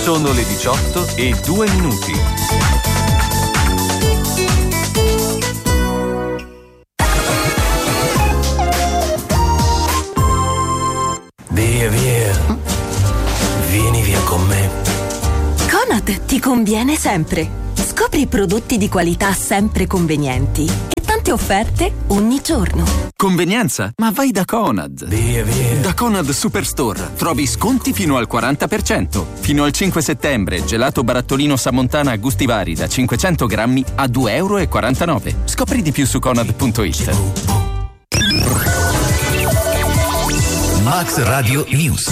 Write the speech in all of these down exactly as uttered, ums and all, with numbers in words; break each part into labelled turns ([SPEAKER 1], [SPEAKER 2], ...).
[SPEAKER 1] Sono le diciotto e due minuti.
[SPEAKER 2] Via, via. Vieni via con me.
[SPEAKER 3] Conad ti conviene sempre. Scopri prodotti di qualità sempre convenienti e tante offerte ogni giorno.
[SPEAKER 4] Convenienza? Ma vai da Conad.
[SPEAKER 2] Via, via.
[SPEAKER 4] Da Conad Superstore trovi sconti fino al quaranta per cento. Fino al cinque settembre, gelato barattolino Samontana a gusti vari da cinquecento grammi a due euro e quarantanove. Scopri di più su conad punto it.
[SPEAKER 2] Max Radio News.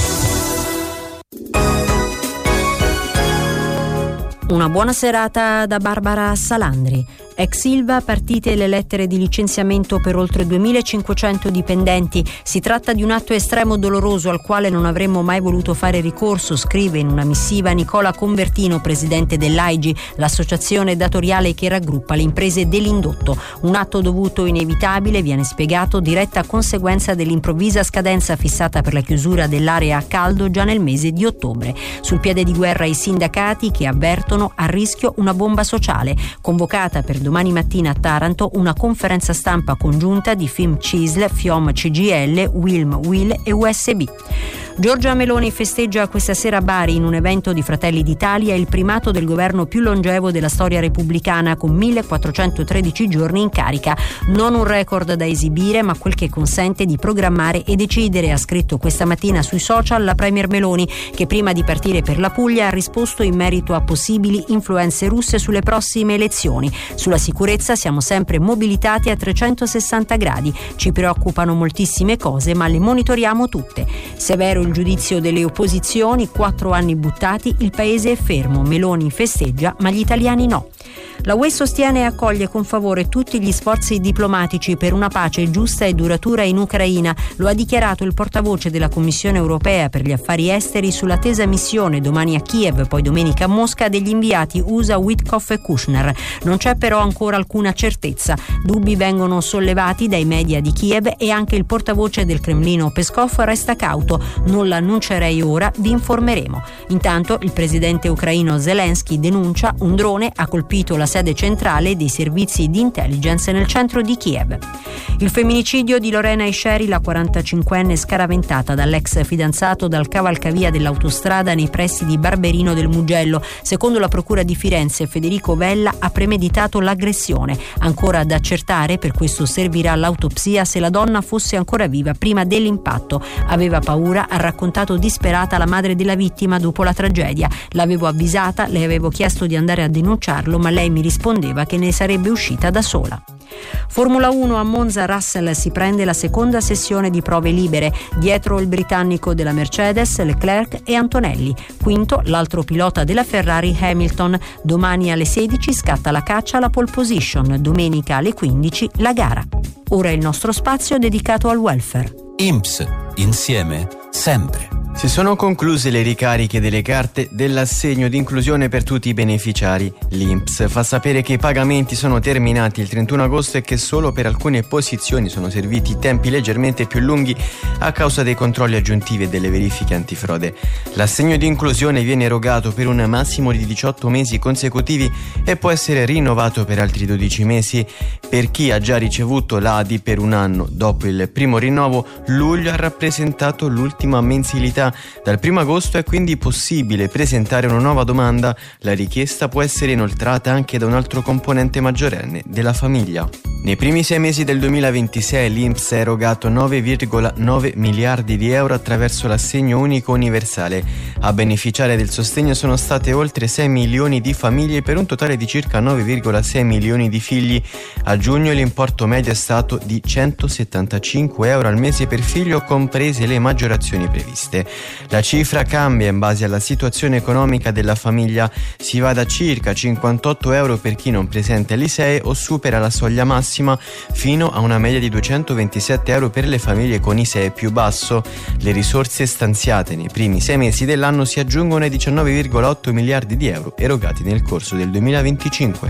[SPEAKER 5] Una buona serata da Barbara Salandri. Ex Ilva, partite le lettere di licenziamento per oltre duemilacinquecento dipendenti. Si tratta di un atto estremo doloroso al quale non avremmo mai voluto fare ricorso, scrive in una missiva Nicola Convertino, presidente dell'A I G I, l'associazione datoriale che raggruppa le imprese dell'indotto. Un atto dovuto inevitabile, viene spiegato, diretta conseguenza dell'improvvisa scadenza fissata per la chiusura dell'area a caldo già nel mese di ottobre. Sul piede di guerra i sindacati che avvertono a rischio una bomba sociale. Convocata per domani mattina a Taranto una conferenza stampa congiunta di FIM-CISL, FIOM C G I L, WILM, WIL e U S B. Giorgia Meloni festeggia questa sera a Bari in un evento di Fratelli d'Italia il primato del governo più longevo della storia repubblicana con millequattrocentotredici giorni in carica. Non un record da esibire, ma quel che consente di programmare e decidere, ha scritto questa mattina sui social la premier Meloni, che prima di partire per la Puglia ha risposto in merito a possibili influenze russe sulle prossime elezioni. Sulla sicurezza siamo sempre mobilitati a trecentosessanta gradi. Ci preoccupano moltissime cose, ma le monitoriamo tutte. Severo il giudizio delle opposizioni, quattro anni buttati, il paese è fermo, Meloni festeggia, ma gli italiani no. La U E sostiene e accoglie con favore tutti gli sforzi diplomatici per una pace giusta e duratura in Ucraina. Lo ha dichiarato il portavoce della Commissione europea per gli affari esteri sull'attesa missione domani a Kiev, poi domenica a Mosca, degli inviati U S A Witkoff e Kushner. Non c'è però ancora alcuna certezza. Dubbi vengono sollevati dai media di Kiev e anche il portavoce del Cremlino Peskov resta cauto. Non l'annuncerei ora, vi informeremo. Intanto il presidente ucraino Zelensky denuncia un drone ha colpito la sede centrale dei servizi di intelligence nel centro di Kiev. Il femminicidio di Lorena Esceri, la quarantacinquenne scaraventata dall'ex fidanzato dal cavalcavia dell'autostrada nei pressi di Barberino del Mugello. Secondo la procura di Firenze, Federico Vella ha premeditato l'aggressione. Ancora da accertare, per questo servirà l'autopsia, se la donna fosse ancora viva prima dell'impatto. Aveva paura, ha raccontato disperata la madre della vittima dopo la tragedia. L'avevo avvisata, le avevo chiesto di andare a denunciarlo, ma lei mi rispondeva che ne sarebbe uscita da sola. Formula uno a Monza, Russell si prende la seconda sessione di prove libere. Dietro il britannico della Mercedes, Leclerc e Antonelli. Quinto l'altro pilota della Ferrari, Hamilton. Domani alle sedici scatta la caccia alla pole position. Domenica alle quindici la gara. Ora il nostro spazio dedicato al welfare.
[SPEAKER 6] I N P S, insieme, sempre.
[SPEAKER 7] Si sono concluse le ricariche delle carte dell'assegno di inclusione per tutti i beneficiari. L'I N P S fa sapere che i pagamenti sono terminati il trentuno agosto e che solo per alcune posizioni sono serviti tempi leggermente più lunghi a causa dei controlli aggiuntivi e delle verifiche antifrode. L'assegno di inclusione viene erogato per un massimo di diciotto mesi consecutivi e può essere rinnovato per altri dodici mesi. Per chi ha già ricevuto l'A D I per un anno dopo il primo rinnovo, luglio ha rappresentato l'ultima mensilità. Dal primo agosto è quindi possibile presentare una nuova domanda. La richiesta può essere inoltrata anche da un altro componente maggiorenne della famiglia. Nei primi sei mesi del duemilaventisei l'I N P S ha erogato nove virgola nove miliardi di euro attraverso l'assegno unico universale. A beneficiare del sostegno sono state oltre sei milioni di famiglie per un totale di circa nove virgola sei milioni di figli. A giugno l'importo medio è stato di centosettantacinque euro al mese per figlio, comprese le maggiorazioni previste. La cifra cambia in base alla situazione economica della famiglia. Si va da circa cinquantotto euro per chi non presenta l'I S E E o supera la soglia massima, fino a una media di duecentoventisette euro per le famiglie con I S E E più basso. Le risorse stanziate nei primi sei mesi dell'anno si aggiungono ai diciannove virgola otto miliardi di euro erogati nel corso del duemilaventicinque.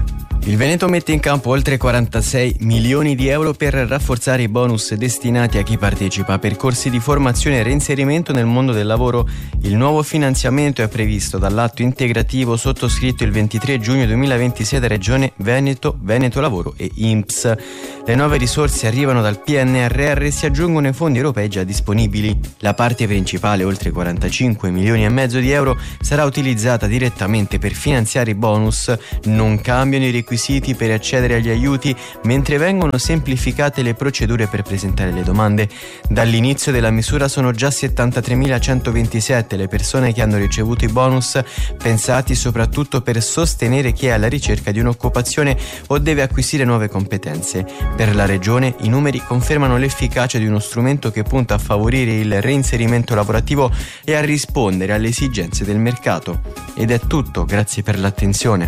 [SPEAKER 7] Il Veneto mette in campo oltre quarantasei milioni di euro per rafforzare i bonus destinati a chi partecipa a percorsi di formazione e reinserimento nel mondo del lavoro. Il nuovo finanziamento è previsto dall'atto integrativo sottoscritto il ventitré giugno duemilaventisei da Regione Veneto, Veneto Lavoro e I N P S. Le nuove risorse arrivano dal P N R R e si aggiungono ai fondi europei già disponibili. La parte principale, oltre quarantacinque milioni e mezzo di euro, sarà utilizzata direttamente per finanziare i bonus. Non cambiano i requisiti per accedere agli aiuti, mentre vengono semplificate le procedure per presentare le domande. Dall'inizio della misura sono già settantatremilacentoventisette le persone che hanno ricevuto i bonus, pensati soprattutto per sostenere chi è alla ricerca di un'occupazione o deve acquisire nuove competenze. Per la Regione i numeri confermano l'efficacia di uno strumento che punta a favorire il reinserimento lavorativo e a rispondere alle esigenze del mercato. Ed è tutto, grazie per l'attenzione.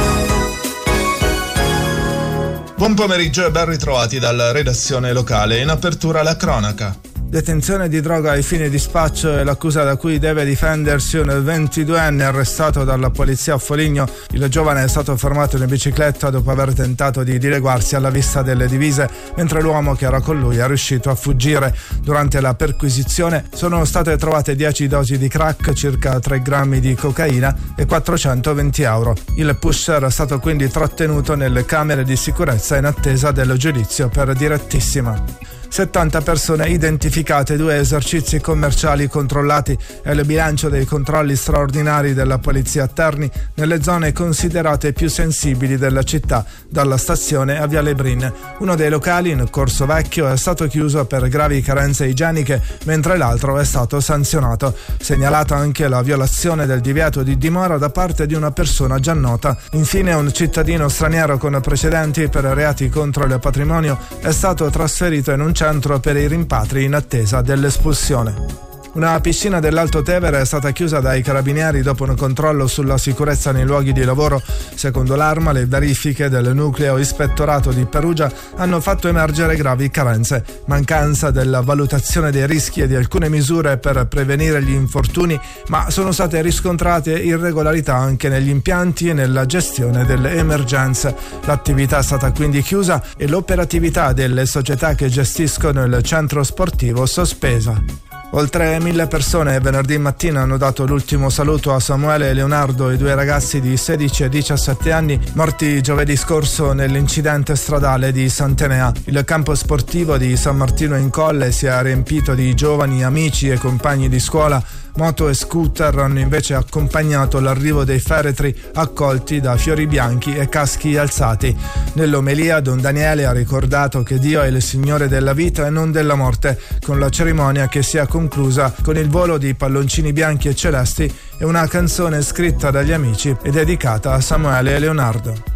[SPEAKER 8] Buon pomeriggio e ben ritrovati dalla redazione locale. In apertura la cronaca. Detenzione di droga ai fini di spaccio è l'accusa da cui deve difendersi un ventiduenne arrestato dalla polizia a Foligno. Il giovane è stato fermato in bicicletta dopo aver tentato di dileguarsi alla vista delle divise, mentre l'uomo che era con lui è riuscito a fuggire. Durante la perquisizione sono state trovate dieci dosi di crack, circa tre grammi di cocaina e quattrocentoventi euro. Il pusher è stato quindi trattenuto nelle camere di sicurezza in attesa del giudizio per direttissima. settanta persone identificate, due esercizi commerciali controllati e il bilancio dei controlli straordinari della polizia a Terni nelle zone considerate più sensibili della città, dalla stazione a Viale Brin. Uno dei locali, in Corso Vecchio, è stato chiuso per gravi carenze igieniche, mentre l'altro è stato sanzionato. Segnalata anche la violazione del divieto di dimora da parte di una persona già nota. Infine, un cittadino straniero con precedenti per reati contro il patrimonio è stato trasferito in un centro per i rimpatri in attesa dell'espulsione. Una piscina dell'Alto Tevere è stata chiusa dai carabinieri dopo un controllo sulla sicurezza nei luoghi di lavoro. Secondo l'Arma, le verifiche del nucleo ispettorato di Perugia hanno fatto emergere gravi carenze, mancanza della valutazione dei rischi e di alcune misure per prevenire gli infortuni, ma sono state riscontrate irregolarità anche negli impianti e nella gestione delle emergenze. L'attività è stata quindi chiusa e l'operatività delle società che gestiscono il centro sportivo sospesa. Oltre mille persone venerdì mattina hanno dato l'ultimo saluto a Samuele e Leonardo, i due ragazzi di sedici e diciassette anni morti giovedì scorso nell'incidente stradale di Sant'Enea. Il campo sportivo di San Martino in Colle si è riempito di giovani, amici e compagni di scuola. Moto e scooter hanno invece accompagnato l'arrivo dei feretri accolti da fiori bianchi e caschi alzati. Nell'omelia Don Daniele ha ricordato che Dio è il Signore della vita e non della morte, con la cerimonia che si è conclusa con il volo di palloncini bianchi e celesti e una canzone scritta dagli amici e dedicata a Samuele e Leonardo.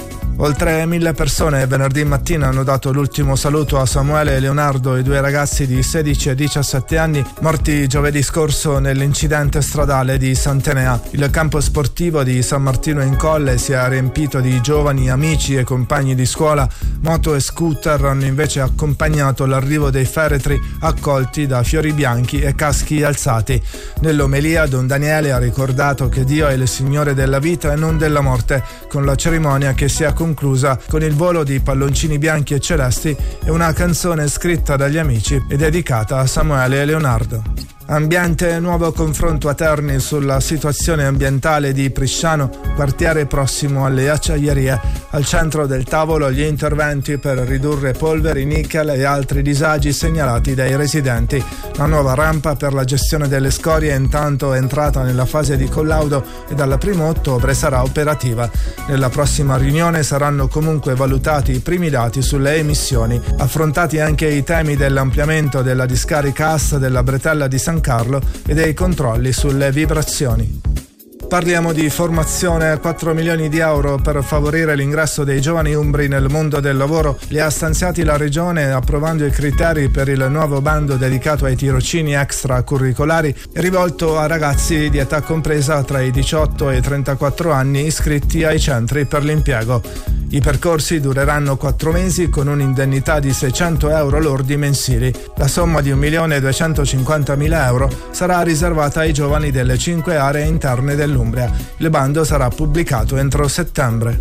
[SPEAKER 8] Oltre mille persone venerdì mattina hanno dato l'ultimo saluto a Samuele e Leonardo, i due ragazzi di sedici e diciassette anni morti giovedì scorso nell'incidente stradale di Sant'Enea. Il campo sportivo di San Martino in Colle si è riempito di giovani, amici e compagni di scuola. Moto e scooter hanno invece accompagnato l'arrivo dei feretri accolti da fiori bianchi e caschi alzati. Nell'omelia Don Daniele ha ricordato che Dio è il Signore della vita e non della morte, con la cerimonia che si è conclusa conclusa con il volo di palloncini bianchi e celesti e una canzone scritta dagli amici e dedicata a Samuele e Leonardo. Ambiente, nuovo confronto a Terni sulla situazione ambientale di Prisciano, quartiere prossimo alle acciaierie. Al centro del tavolo gli interventi per ridurre polveri, nickel e altri disagi segnalati dai residenti. La nuova rampa per la gestione delle scorie intanto è entrata nella fase di collaudo e dal primo ottobre sarà operativa. Nella prossima riunione saranno comunque valutati i primi dati sulle emissioni, affrontati anche i temi dell'ampliamento della discarica A S della Bretella di San Carlo e dei controlli sulle vibrazioni. Parliamo di formazione. Quattro milioni di euro per favorire l'ingresso dei giovani umbri nel mondo del lavoro li ha stanziati la Regione approvando i criteri per il nuovo bando dedicato ai tirocini extracurricolari rivolto a ragazzi di età compresa tra i diciotto e i trentaquattro anni iscritti ai centri per l'impiego. I percorsi dureranno quattro mesi con un'indennità di seicento euro lordi mensili. La somma di un milione duecentocinquantamila euro sarà riservata ai giovani delle cinque aree interne dell'Umbria. Il bando sarà pubblicato entro settembre.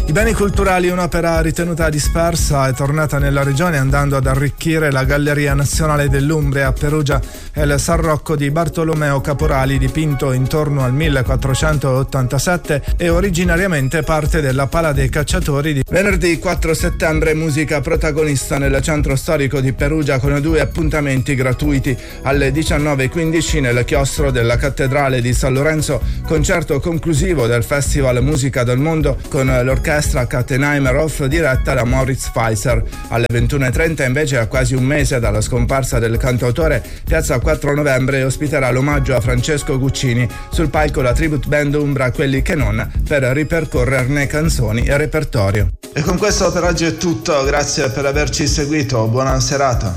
[SPEAKER 8] I beni culturali, un'opera ritenuta dispersa, è tornata nella regione andando ad arricchire la Galleria Nazionale dell'Umbria a Perugia e il San Rocco di Bartolomeo Caporali, dipinto intorno al millequattrocentottantasette e originariamente parte della Pala dei Cacciatori. Di venerdì quattro settembre musica protagonista nel centro storico di Perugia con due appuntamenti gratuiti alle diciannove e quindici nel chiostro della Cattedrale di San Lorenzo, concerto conclusivo del Festival Musica del Mondo con l'orchestra Kathenheimer-Hof diretta da Moritz Pfizer. Alle ventuno e trenta invece, a quasi un mese dalla scomparsa del cantautore, Piazza quattro novembre ospiterà l'omaggio a Francesco Guccini, sul palco la tribute band Umbra Quelli che non, per ripercorrerne canzoni e repertorio. E con questo per oggi è tutto, grazie per averci seguito, buona serata.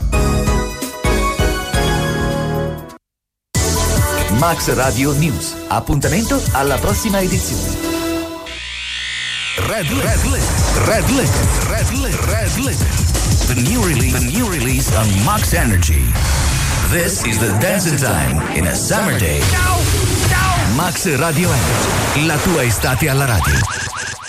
[SPEAKER 2] Max Radio News. Appuntamento alla prossima edizione. Red Red Lit. Red Lit. Red Lit. Red Lit. The new release. The new release on Max Energy. This is the dancing time in a summer day. Max Radio Energy. La tua estate alla radio.